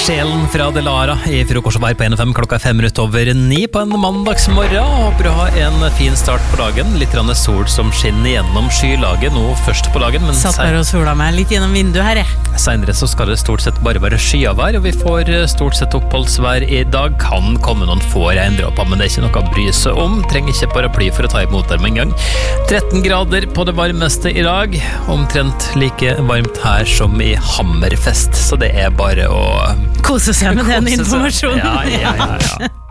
Sjelen fra Delara I frokostvar på 1.5 klokka 5:05 på en mandagsmorgen. Håper å ha en fin start på dagen. Litt grann sol som skinner gjennom skylaget nå først på dagen. Men satt der og sola meg litt gjennom vinduet her, senere så skal det stort sett bare være skyavær, og vi får stort sett oppholdsvær I dag. Kan komme noen få regndråper, men det ikke noe å bry seg om. Trenger ikke paraply for å ta imot dem en gang. 13 grader på det varmeste I dag. Omtrent like varmt her som I Hammerfest, så det bare å kose seg med den informasjonen. Ja.